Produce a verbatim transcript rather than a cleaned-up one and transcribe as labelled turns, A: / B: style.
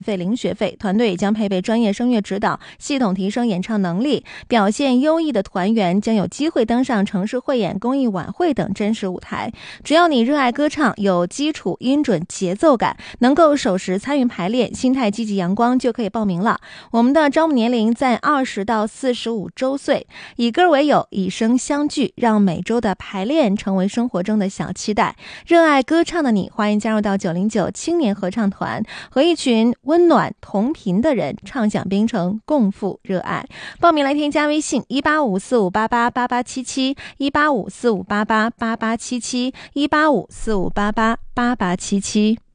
A: 费零学费，团队将配备专业声乐指导，系统提升演唱能力。表现优异的团员将有机会登上城市汇演、公益晚会等真实舞台。只要你热爱歌唱，有基础音准节奏感，能够守时参与排练，心态积极阳光，就可以报名了。我们的招募年龄在二十到四十五周岁，以歌为友，以声相聚，让每周的排练成为生活中的小期待。热爱歌唱的你，欢迎加入到九零九青年合唱团，和一群温暖同频的人畅享冰城，共赴热爱。报名来添加微信一八五四五八八八八七七一八五四五八八八八七七一八五四五八八八八七七。